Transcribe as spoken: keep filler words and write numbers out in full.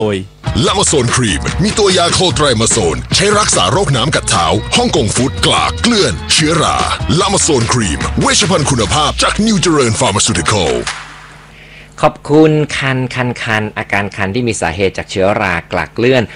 โอ้ยลามาโซนครีมมีตัวยาโคไตรมาโซนใช้รักษาโรคน้ำกัดเท้าฮ่องกงฟุตกลากเกลื่อนเชื้อราลามาโซนครีมเวชภัณฑ์คุณภาพจากนิวเจริญฟาร์มาซูติคอลขอบคุณคันคันคันอาการคันที่มีสาเหตุจากเชื้อรากลากเกลื่อน